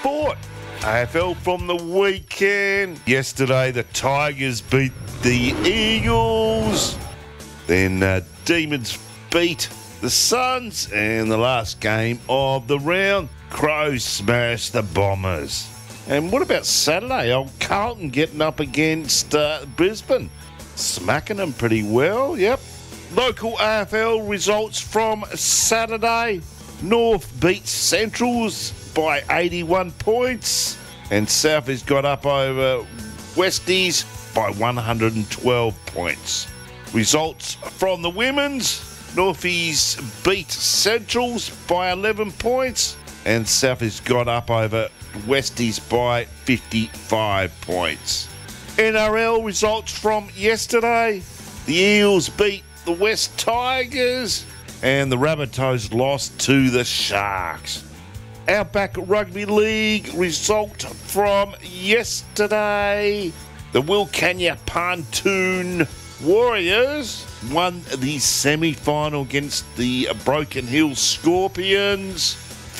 sport. AFL from the weekend. Yesterday, the Tigers beat the Eagles. Then Demons beat the Suns. And the last game of the round, Crows smashed the Bombers. And what about Saturday? Old Carlton getting up against Brisbane. Smacking them pretty well, yep. Local AFL results from Saturday. North beat Centrals by 81 points. And South has got up over Westies by 112 points. Results from the women's. Northies beat Centrals by 11 points. And South has got up over Westies by 55 points. NRL results from yesterday. The Eels beat the West Tigers and the Rabbitohs lost to the Sharks. Outback Rugby League result from yesterday. The Wilcannia Pontoon Warriors won the semi-final against the Broken Hill Scorpions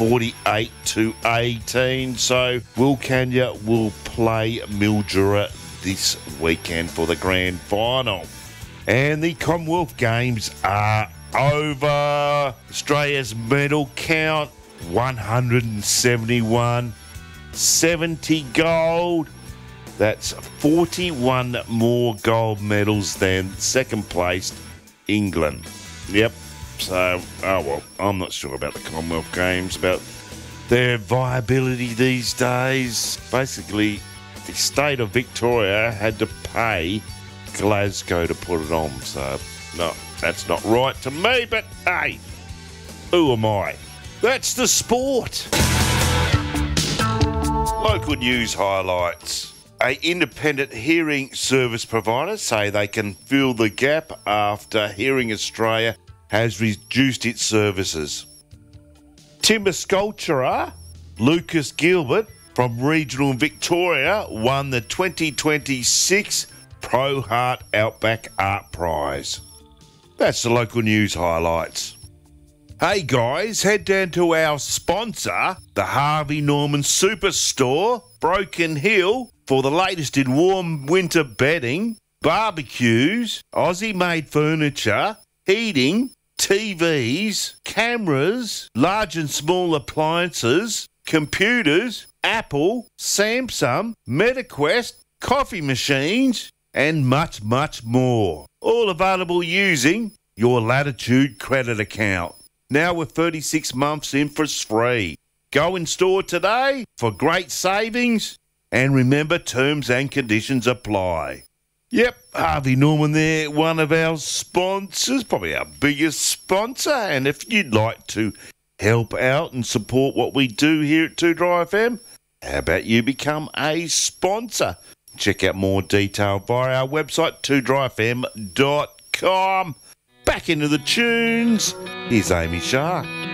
48-18. So Wilcannia will play Mildura this weekend for the grand final. And the Commonwealth Games are over. Australia's medal count, 171. 70 gold. That's 41 more gold medals than second placed England. Yep. So, I'm not sure about the Commonwealth Games, about their viability these days. Basically, the state of Victoria had to pay Glasgow to put it on. So, no, that's not right to me, but hey, who am I? That's the sport. Local news highlights. An independent hearing service provider say they can fill the gap after Hearing Australia has reduced its services. Timber sculptor Lucas Gilbert from regional Victoria won the 2026 Pro Heart Outback Art Prize. That's the local news highlights. Hey guys, head down to our sponsor, the Harvey Norman Superstore, Broken Hill, for the latest in warm winter bedding, barbecues, Aussie-made furniture, heating, TVs, cameras, large and small appliances, computers, Apple, Samsung, MetaQuest, coffee machines, and much, much more. All available using your Latitude credit account. Now with 36 months interest free. Go in store today for great savings, and remember, terms and conditions apply. Yep, Harvey Norman there, one of our sponsors, probably our biggest sponsor. And if you'd like to help out and support what we do here at 2 Dry FM, how about you become a sponsor? Check out more detail via our website, 2dryfm.com. Back into the tunes. Here's Amy Shah.